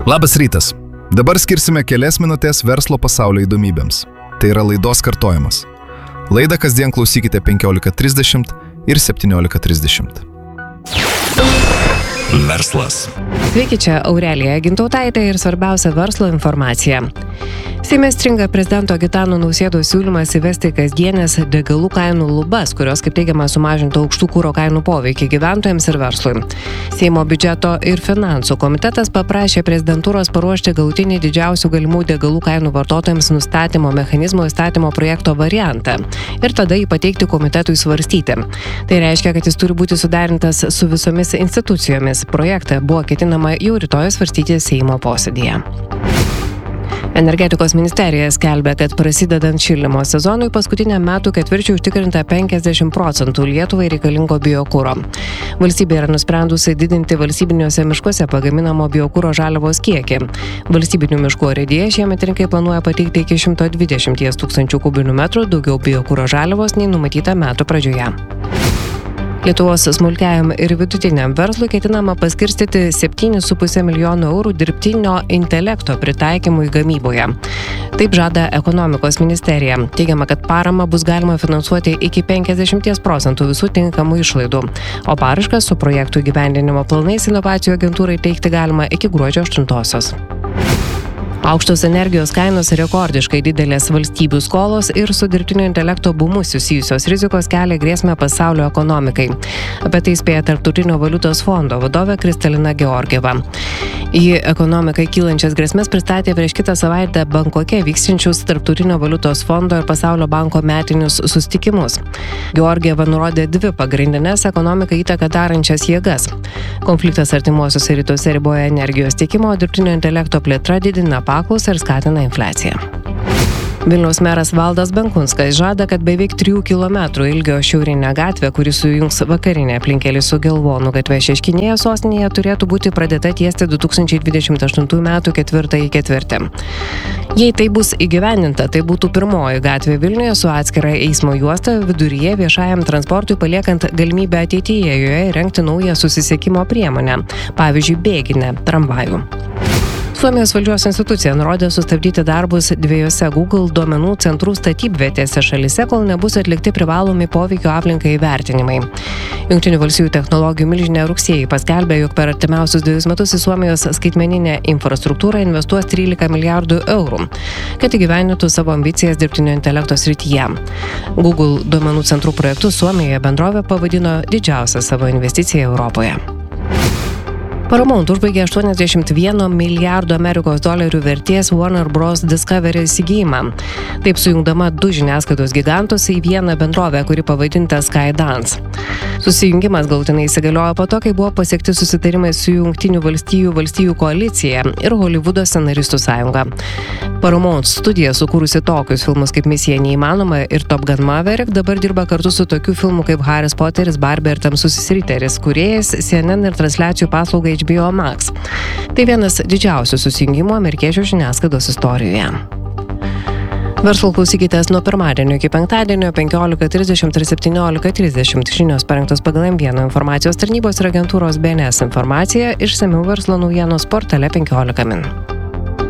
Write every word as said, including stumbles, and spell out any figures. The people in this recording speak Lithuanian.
Labas rytas. Dabar skirsime kelias minutės verslo pasaulio įdomybėms. Tai yra laidos kartojimas. Laidą kasdien klausykite penkiolika trisdešimt ir septyniolika trisdešimt. Verslas. Sveiki, čia Aurelija Gintautaitė ir svarbiausia verslo informacija. Seime stringa prezidento Gitano Nausėdos siūlymas įvesti kasdienės degalų kainų lubas, kurios, kaip teigiama, sumažintų aukštų kuro kainų poveikį gyventojams ir verslui. Seimo biudžeto ir finansų komitetas paprašė prezidentūros paruošti galutinį didžiausių galimų degalų kainų vartotojams nustatymo mechanizmo įstatymo projekto variantą ir tada jį pateikti komitetui svarstyti. Tai reiškia, kad jis turi būti suderintas su visomis institucijomis. Projektą buvo ketinama jau rytoj svarstyti Seimo posėdyje. Energetikos ministerija skelbia, kad prasidedant šildymo sezonui paskutiniam metų ketvirčiui užtikrinta penkiasdešimt procentų Lietuvai reikalingo biokuro. Valstybė yra nusprendusi didinti valstybiniuose miškuose pagaminamo biokuro žaliavos kiekį. Valstybinių miškų urėdija šiemet rinkai planuoja pateikti iki šimto dvidešimt tūkstančių kubinių metrų daugiau biokuro žaliavos nei numatyta metų pradžioje. Lietuvos smulkiajam ir vidutiniam verslui ketinama paskirstyti septynis su puse milijono eurų dirbtinio intelekto pritaikymui gamyboje. Taip žada ekonomikos ministerija. Teigiama, kad paramą bus galima finansuoti iki penkiasdešimt procentų visų tinkamų išlaidų, o paraiškas su projektų įgyvendinimo planais inovacijų agentūrai teikti galima iki gruodžio aštuntosios. Aukštos energijos kainos, rekordiškai didelės valstybių skolos ir su dirbtinio intelekto bumu susijusios rizikos kelia grėsmę pasaulio ekonomikai. Apie tai spėja Tarptautinio valiutos fondo vadovė Kristalina Georgieva. Į ekonomikai kylančias grėsmes pristatė prieš kitą savaitę Bankoke vykstančius Tarptautinio valiutos fondo ir Pasaulio banko metinius susitikimus. Georgieva nurodė dvi pagrindinės ekonomikai įtaką darančias jėgas. Konfliktas artimuosiuose rytuose riboja energijos tiekimo, dirbtinio intelekto plėtra didina paklausą ir skatina infliaciją. Vilniaus meras Valdas Benkunskas žada, kad beveik trijų kilometrų ilgio šiaurinė gatvė, kuri sujungs vakarinę aplinkelį su Gelvonų gatve Šeškinėje sostinėje, turėtų būti pradėta tiesti du tūkstančiai dvidešimt aštuntų metų ketvirtąjį ketvirtį. Jei tai bus įgyvendinta, tai būtų pirmoji gatvė Vilniuje su atskira eismo juosta viduryje viešajam transportui paliekant galimybę ateityje joje įrengti naują susisiekimo priemonę, pavyzdžiui, bėginę tramvajų. Suomijos valdžios institucija nurodė sustabdyti darbus dviejose Google duomenų centrų statybvietėse šalyse, kol nebus atlikti privalomi poveikio aplinkai įvertinimai. Jungtinių valstijų technologijų milžinė rugsėjį paskelbė, jog per artimiausius dvejus metus į Suomijos skaitmeninę infrastruktūrą investuos trylika milijardų eurų, kad įgyvendintų savo ambicijas dirbtinio intelekto srityje. Google duomenų centrų projektus Suomijoje bendrovė pavadino didžiausia savo investicija Europoje. Paramount užbaigė aštuoniasdešimt vieno milijardo Amerikos dolerių vertės Warner Bros. Discovery įsigijimą. Taip sujungdama du žiniasklaidos gigantus į vieną bendrovę, kuri pavadinta Skydance. Susijungimas galutinai įsigaliojo po to, kai buvo pasiekti susitarimai su Jungtinių valstijų valstijų koalicija ir Holivudo scenaristų sąjunga. Paramount studija, sukūrusi tokius filmus kaip Misija neįmanoma ir Top Gun Maverick, dabar dirba kartu su tokių filmų kaip Haris Poteris, Barbie ir Tamsusis Riteris, kūrėjas C N N ir transliacijų paslaugai H B O Max. Tai vienas didžiausių susijungimų amerikiečių žiniasklaidos istorijoje. Verslo klausykitės nuo pirmadienio iki penktadienio penkiolika trisdešimt ir septyniolika trisdešimt. Žinios parengtos pagal M vieną informacijos tarnybos ir agentūros B N S informaciją, išsamiau verslo naujienos portale penkiolika min.